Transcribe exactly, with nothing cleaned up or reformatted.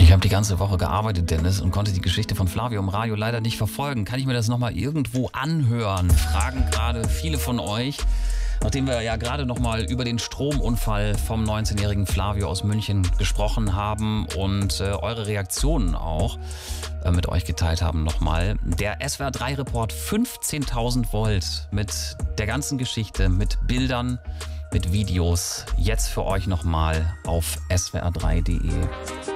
Ich habe die ganze Woche gearbeitet, Dennis, und konnte die Geschichte von Flavio im Radio leider nicht verfolgen. Kann ich mir das nochmal irgendwo anhören? Fragen gerade viele von euch. Nachdem wir ja gerade nochmal über den Stromunfall vom neunzehnjährigen Flavio aus München gesprochen haben und äh, eure Reaktionen auch äh, mit euch geteilt haben nochmal. Der S W R drei Report fünfzehntausend Volt mit der ganzen Geschichte, mit Bildern, mit Videos. Jetzt für euch nochmal auf S W R drei punkt de.